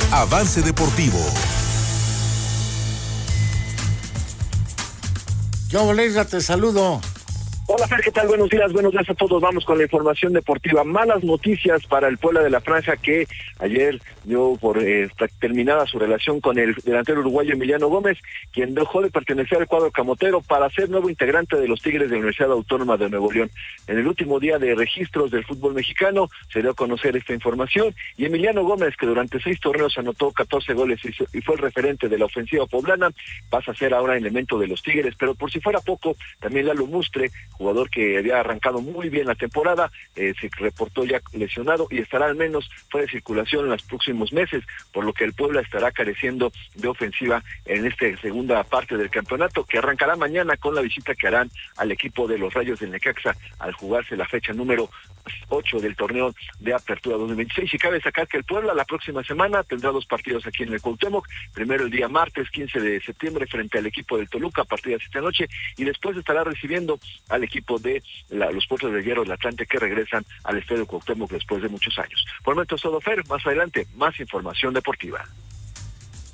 Avance Deportivo. Yo, Leira, te saludo. Hola Fer, ¿qué tal? Buenos días a todos. Vamos con la información deportiva. Malas noticias para el Puebla de la Franja, que ayer dio por terminada su relación con el delantero uruguayo Emiliano Gómez, quien dejó de pertenecer al cuadro camotero para ser nuevo integrante de los Tigres de la Universidad Autónoma de Nuevo León. En el último día de registros del fútbol mexicano se dio a conocer esta información, y Emiliano Gómez, que durante 6 torneos anotó 14 goles y fue el referente de la ofensiva poblana, pasa a ser ahora elemento de los Tigres. Pero por si fuera poco, también Lalo Mustre, jugador que había arrancado muy bien la temporada, se reportó ya lesionado y estará al menos fuera de circulación en los próximos meses, por lo que el Puebla estará careciendo de ofensiva en esta segunda parte del campeonato, que arrancará mañana con la visita que harán al equipo de los Rayos del Necaxa al jugarse la fecha número 8 del torneo de apertura 2026. Y cabe destacar que el Puebla la próxima semana tendrá 2 partidos aquí en el Cuauhtémoc, primero el día martes 15 de septiembre frente al equipo del Toluca a partir de esta noche, y después estará recibiendo al equipo de los Potros de Hierro del Atlante, que regresan al estadio Cuauhtémoc después de muchos años. Por el momento es todo, Fer. Más adelante, más información deportiva.